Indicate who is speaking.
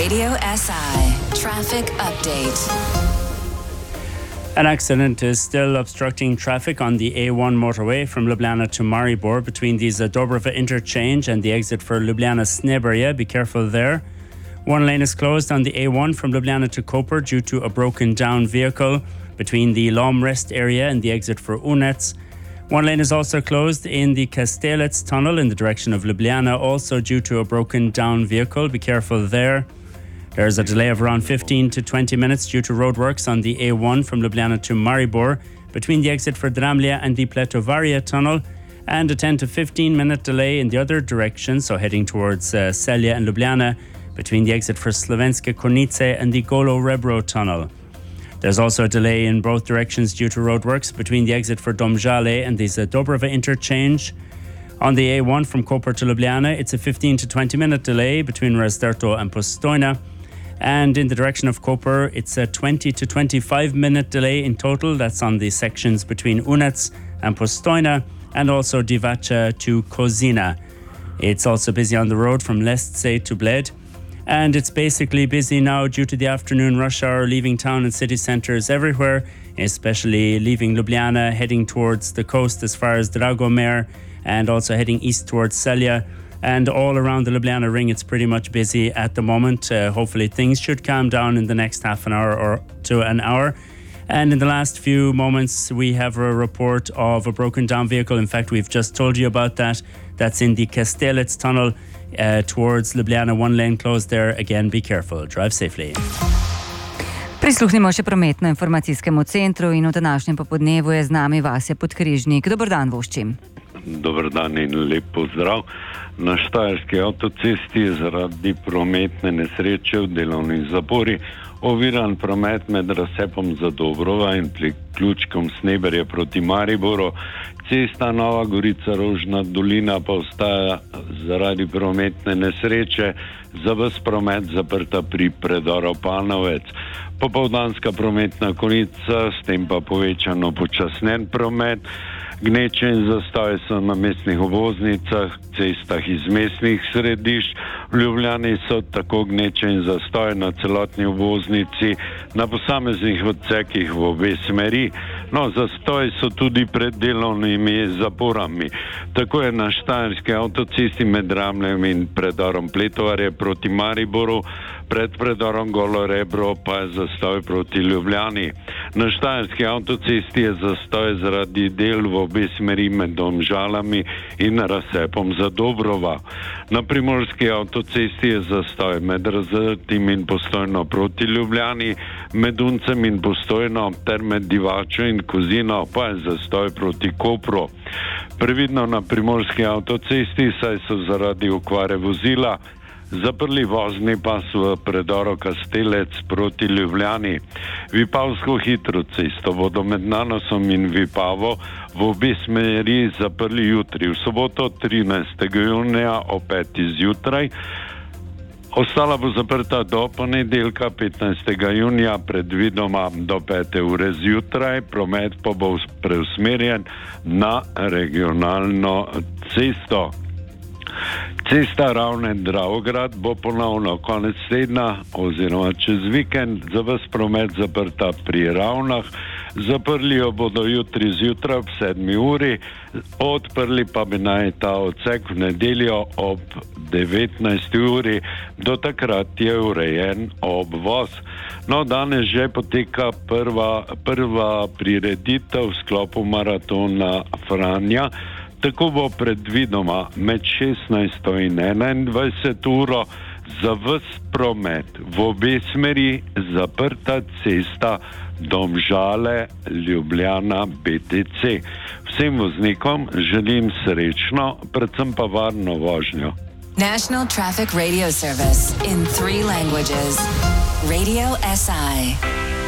Speaker 1: Radio SI Traffic Update.
Speaker 2: An accident is still obstructing traffic on the A1 motorway from Ljubljana to Maribor between the Dobrava interchange and the exit for Ljubljana Sneberje. Be careful there. One lane is closed on the A1 from Ljubljana to Koper due to a broken down vehicle between the Lomrest area and the exit for Unets. One lane is also closed in the Kastelec tunnel in the direction of Ljubljana, also due to a broken down vehicle. Be careful there. There's a delay of around 15 to 20 minutes due to roadworks on the A1 from Ljubljana to Maribor between the exit for Dramlja and the Pletovaria tunnel, and a 10 to 15 minute delay in the other direction, so heading towards Celje and Ljubljana between the exit for Slovenske Konjice and the Golo Rebro tunnel. There's also a delay in both directions due to roadworks between the exit for Domžale and the Dobrava interchange. On the A1 from Koper to Ljubljana, it's a 15 to 20 minute delay between Razderto and Postojna. And in the direction of Koper, it's a 20 to 25 minute delay in total. That's on the sections between Unets and Postojna and also Divača to Kozina. It's also busy on the road from Lesce to Bled. And it's basically busy now due to the afternoon rush hour leaving town and city centres everywhere, especially leaving Ljubljana, heading towards the coast as far as Dragomir, and also heading east towards Celje. And all around the Ljubljana ring, it's pretty much busy at the moment. Hopefully things should calm down in the next half an hour or to an hour. And in the last few moments, we have a report of a broken down vehicle. In fact, we've just told you about that. That's in the Kastelec tunnel towards Ljubljana. One lane closed there. Again, be careful. Drive safely.
Speaker 3: Prisluhnimo še prometno-informacijskemu centru in v današnjem popodnevu je z nami Vasja Podkrižnik. Dober dan, voščim.
Speaker 4: Dober dan in lep pozdrav. Na Štajerski avtocesti je zaradi prometne nesreče v delovni zapori oviran promet med razcepom za Dobrova in priključkom Sneberje proti Mariboru. Cesta Nova Gorica-Rožna dolina pa ostaja zaradi prometne nesreče za ves promet zaprta pri predoru Panovec. Popoldanska prometna konica, s tem pa povečano počasnen promet. Gneče in zastoje so na mestnih obvoznicah, cestah iz mestnih središč. V Ljubljani so tako gneče in zastoje na celotni obvoznici, na posameznih odsekih v obe smeri. No, zastoji so tudi pred delovnimi zaporami. Tako je na Štajerski avtocesti med Dramljem in predorom Pletovarje proti Mariboru, pred predorom Golo Rebro pa je zastoj proti Ljubljani. Na Štajerski avtocesti je zastoj zaradi del v obe smeri med Domžalami in razcepom za Dobrova. Na Primorski avtocesti je zastoj med Razrtim in Postojno proti Ljubljani, med Uncem in Postojno ter med Divačo in Kozino pa je zastoj proti Kopru. Previdno na Primorski avtocesti, saj so zaradi okvare vozila zaprli vozni pas v predoru Kastelec proti Ljubljani. Vipavsko hitro cesto bodo med Nanosom in Vipavo v obe smeri zaprli jutri, v soboto 13. junija o 5. zjutraj. Ostala bo zaprta do ponedeljka 15. junija, predvidoma do 5. ure zjutraj. Promet pa bo preusmerjen na regionalno cesto. Cesta Ravne-Dravograd bo ponovno konec tedna oziroma čez vikend za ves promet zaprta pri Ravnah. Zaprli jo bodo jutri zjutraj ob 7. uri, odprli pa bi naj ta odsek v nedeljo ob 19. uri. Do takrat je urejen obvoz. No, danes že poteka prva prireditev v sklopu maratona Franja. Tako bo predvidoma med 16. in 21. uro za ves promet v obe smeri zaprta cesta Domžale-Ljubljana BTC. Vsem voznikom želim srečno, predvsem pa varno vožnjo.
Speaker 1: National Traffic Radio Service in 3 languages. Radio SI.